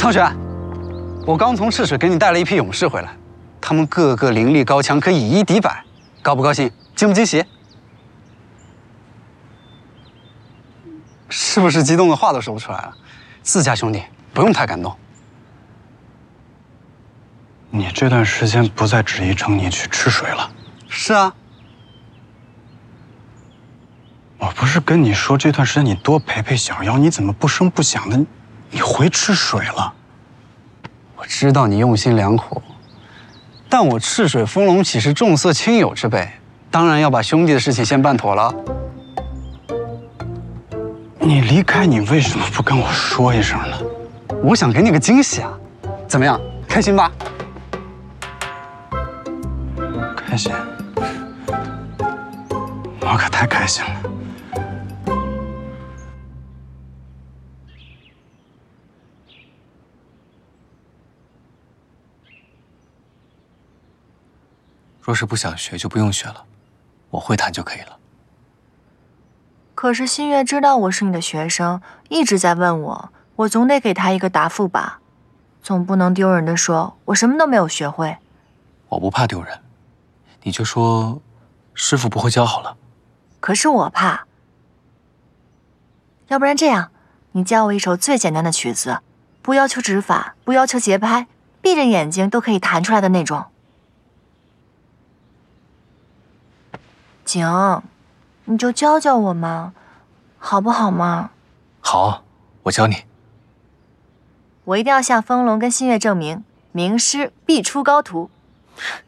苍玄，我刚从赤水给你带了一批勇士回来，他们个个灵力高强，可以以一敌百，高不高兴？惊不惊喜？是不是激动的话都说不出来了？自家兄弟不用太感动。 你这段时间不在纸宜城，你去赤水了？ 是啊。 我不是跟你说这段时间你多陪陪小妖，你怎么不声不响的，你回赤水了？ 我知道你用心良苦，但我赤水丰隆岂是重色轻友之辈？当然要把兄弟的事情先办妥了。 你离开，你为什么不跟我说一声呢？ 我想给你个惊喜啊！怎么样，开心吧？ 开心？我可太开心了。 若是不想学，就不用学了，我会弹就可以了。 可是新月知道我是你的学生，一直在问我，我总得给他一个答复吧，总不能丢人的说我什么都没有学会。 我不怕丢人，你就说师傅不会教好了。 可是我怕。要不然这样，你教我一首最简单的曲子，不要求指法，不要求节拍，闭着眼睛都可以弹出来的那种。景，你就教教我嘛，好不好嘛？ 好，我教你。 我一定要向风龙跟新月证明，名师必出高徒。